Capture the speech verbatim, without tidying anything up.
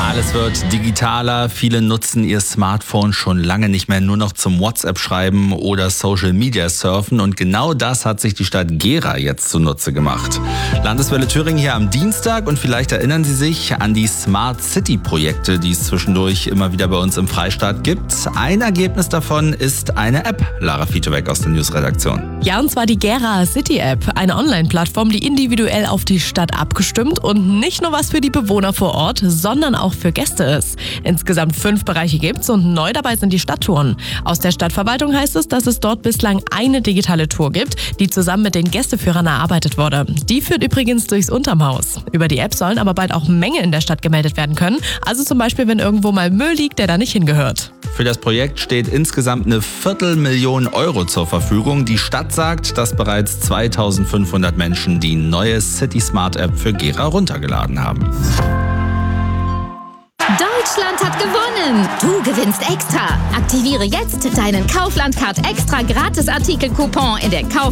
Alles wird digitaler. Viele nutzen ihr Smartphone schon lange nicht mehr nur noch zum WhatsApp-Schreiben oder Social-Media-Surfen. Und genau das hat sich die Stadt Gera jetzt zunutze gemacht. Landeswelle Thüringen hier am Dienstag. Und vielleicht erinnern Sie sich an die Smart City-Projekte, die es zwischendurch immer wieder bei uns im Freistaat gibt. Ein Ergebnis davon ist eine App. Lara Fieteweg aus der Newsredaktion. Ja, und zwar die Gera City App. Eine Online-Plattform, die individuell auf die Stadt abgestimmt und nicht nur was für die Bewohner vor Ort, sondern auch für Gäste ist. Insgesamt fünf Bereiche gibt's und neu dabei sind die Stadttouren. Aus der Stadtverwaltung heißt es, dass es dort bislang eine digitale Tour gibt, die zusammen mit den Gästeführern erarbeitet wurde. Die führt übrigens durchs Untermhaus. Über die App sollen aber bald auch Mängel in der Stadt gemeldet werden können. Also zum Beispiel, wenn irgendwo mal Müll liegt, der da nicht hingehört. Für das Projekt steht insgesamt eine Viertelmillion Euro zur Verfügung. Die Stadt sagt, dass bereits zweitausendfünfhundert Menschen die neue City Smart App für Gera runtergeladen haben. Deutschland hat gewonnen! Du gewinnst extra! Aktiviere jetzt deinen Kaufland-Card extra Gratis-Artikel-Coupon in der Kauf